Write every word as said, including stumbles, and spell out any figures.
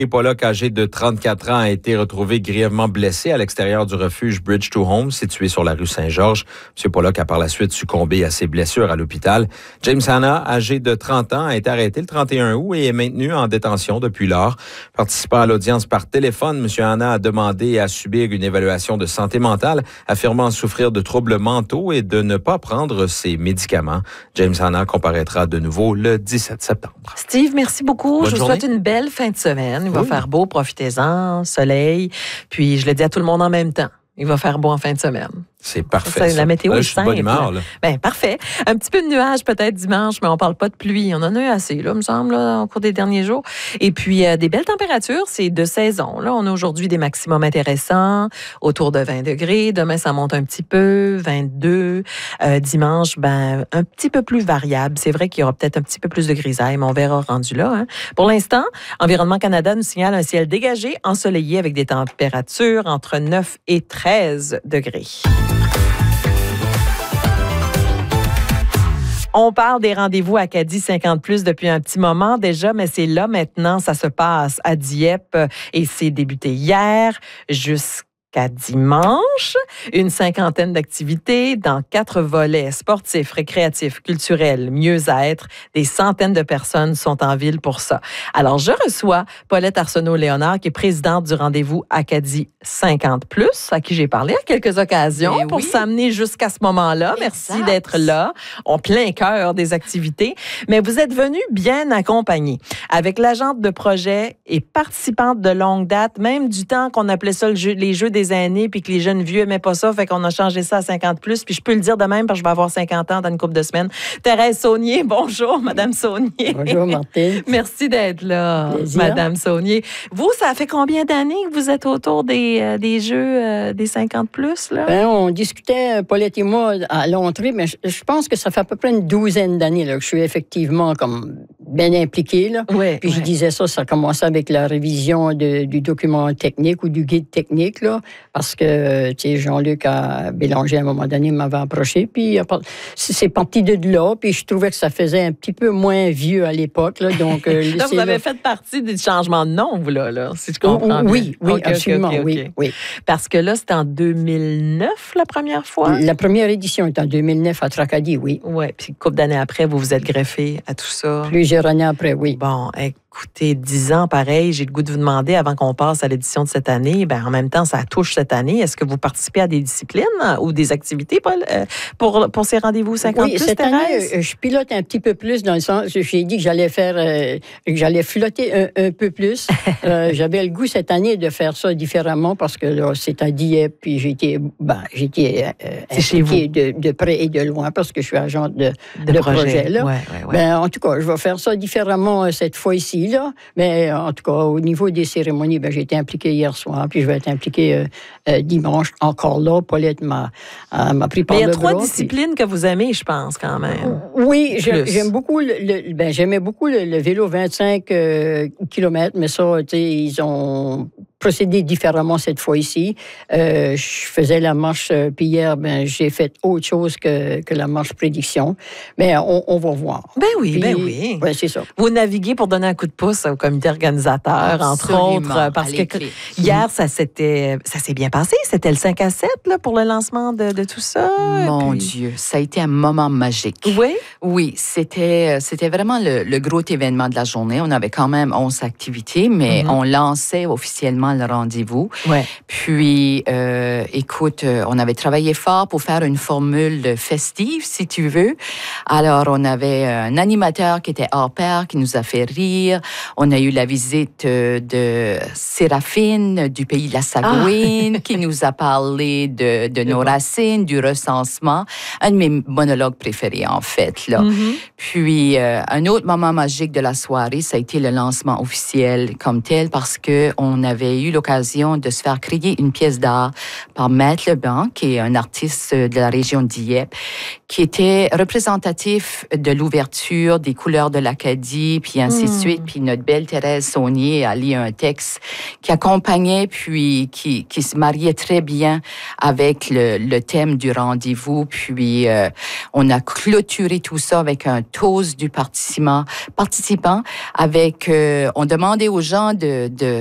Pollock, âgé de trente-quatre ans, a été retrouvé grièvement blessé à l'extérieur du refuge Bridge to Home, situé sur la rue Saint-Georges. M. Pollock a par la suite succombé à ses blessures à l'hôpital. James Hanna, âgé de trente ans, a été arrêté le trente et un août et est maintenu en détention depuis lors. Participant à l'audience par téléphone, M. Hanna a demandé à subir une évaluation de santé mentale, affirmant souffrir de troubles mentaux et de ne pas prendre ses médicaments. James Hanna comparaîtra de nouveau le dix-sept septembre. Steve, merci beaucoup. Bonne je vous journée. souhaite une belle fin de semaine. Il va Oui. faire beau, profitez-en, soleil. Puis je le dis à tout le monde en même temps. Il va faire beau en fin de semaine. C'est parfait. Ça, ça. la météo Là, est je suis de bonne simple. humeur, là. Ben parfait. Un petit peu de nuages peut-être dimanche, mais on parle pas de pluie. On en a eu assez, là, me semble, là, au cours des derniers jours. Et puis, euh, des belles températures, c'est de saison. Là, on a aujourd'hui des maximums intéressants, autour de vingt degrés. Demain, ça monte un petit peu, vingt-deux. Euh, dimanche, ben un petit peu plus variable. C'est vrai qu'il y aura peut-être un petit peu plus de grisaille, mais on verra rendu là. Hein. Pour l'instant, Environnement Canada nous signale un ciel dégagé, ensoleillé avec des températures entre neuf et treize degrés. On parle des rendez-vous Acadie cinquante plus depuis un petit moment déjà, mais c'est là maintenant, ça se passe à Dieppe et c'est débuté hier jusqu'à dimanche. Une cinquantaine d'activités dans quatre volets sportifs, récréatifs, culturels, mieux-être. Des centaines de personnes sont en ville pour ça. Alors, je reçois Paulette Arsenault-Léonard, qui est présidente du rendez-vous Acadie cinquante plus, à qui j'ai parlé à quelques occasions Mais pour oui. s'amener jusqu'à ce moment-là. Merci Exact. d'être là, en plein cœur des activités. Mais vous êtes venu bien accompagné, avec l'agente de projet et participante de longue date, même du temps qu'on appelait ça le jeu, les jeux des aînés, puis que les jeunes vieux aimaient pas ça, fait qu'on a changé ça à cinquante plus, puis je peux le dire de même, parce que je vais avoir cinquante ans dans une couple de semaines. Thérèse Saunier, bonjour, Madame Saunier. Bonjour, Martine. Merci d'être là, Plaisir. Madame Saunier. Vous, ça fait combien d'années que vous êtes autour des, euh, des jeux euh, des cinquante plus, là? Ben, on discutait, Paulette et moi, à l'entrée, mais je, je pense que ça fait à peu près une douzaine d'années là, que je suis effectivement comme bien impliquée. Là. Oui. Puis je disais ça, ça a commencé avec la révision de, du document technique ou du guide technique, là, parce que, tu sais, Jean-Luc a Bélanger, à un moment donné, m'avait approché, puis c'est c'est parti de là, puis je trouvais que ça faisait un petit peu moins vieux à l'époque, là, donc... euh, Là, c'est vous avez là- fait partie du changement de nom, vous, là, là si je comprends bien. Oui, oui, OK, OK, absolument, OK, OK. oui, oui. Parce que là, c'était en deux mille neuf, la première fois? La première édition est en deux mille neuf à Tracadie, oui. Oui, puis une couple d'années après, vous vous êtes greffé à tout ça. Plusieurs années après, oui. Bon, écoutez, dix ans, pareil, j'ai le goût de vous demander, avant qu'on passe à l'édition de cette année, ben en même temps, ça touche cette année. Est-ce que vous participez à des disciplines ou des activités, Paul, euh, pour, pour ces rendez-vous cinquante Oui, plus, cette Thérèse? année, euh, je pilote un petit peu plus dans le sens, j'ai dit que j'allais faire, euh, que j'allais flotter un, un peu plus. Euh, j'avais le goût cette année de faire ça différemment parce que là, c'est à Dieppe, puis j'étais, ben, j'étais euh, C'est chez impliquée de, de près et de loin parce que je suis agente de, de, de projet. projet, là. Ouais, ouais, ouais. Ben, en tout cas, je vais faire ça différemment euh, cette fois-ci, là. Mais en tout cas, au niveau des cérémonies, ben, j'ai été impliquée hier soir, puis je vais être impliquée euh, euh, dimanche encore là. Paulette m'a, euh, m'a pris par Mais il y a le trois bras, puis- disciplines que vous aimez, je pense, quand même. Oui, j'aime, Plus. j'aime beaucoup le, le- ben, j'aimais beaucoup le, le vélo vingt-cinq euh, kilomètres, mais ça, tu sais, ils ont procédé différemment cette fois-ci. Euh, je faisais la marche, euh, puis hier, ben, j'ai fait autre chose que, que la marche prédiction. Mais on, on va voir. Ben oui, Puis, ben oui. ouais, c'est ça. Vous naviguez pour donner un coup de pouce au comité organisateur, entre Absolument, autres, euh, parce à que l'écrit. hier, ça s'était, ça s'est bien passé. C'était le cinq à sept là, pour le lancement de, de tout ça. Mon Puis- Dieu, ça a été un moment magique. Oui? Oui, c'était, c'était vraiment le, le gros événement de la journée. On avait quand même onze activités, mais Mhm. on lançait officiellement le rendez-vous. Ouais. Puis, euh, écoute, euh, on avait travaillé fort pour faire une formule festive, si tu veux. Alors, on avait un animateur qui était hors pair, qui nous a fait rire. On a eu la visite euh, de Séraphine, du pays de la Sagouine, qui nous a parlé de, de nos racines, du recensement. Un de mes monologues préférés, en fait, là. Mhm. Puis, euh, un autre moment magique de la soirée, ça a été le lancement officiel comme tel, parce qu'on avait eu l'occasion de se faire créer une pièce d'art par Maître Leblanc, qui est un artiste de la région de Dieppe, qui était représentatif de l'ouverture des couleurs de l'Acadie, puis ainsi mmh. de suite. Puis notre belle Thérèse Saunier a lu un texte qui accompagnait, puis qui, qui se mariait très bien avec le, le thème du rendez-vous. Puis euh, on a clôturé tout ça avec un toast du participant, participant avec, euh, on demandait aux gens de, de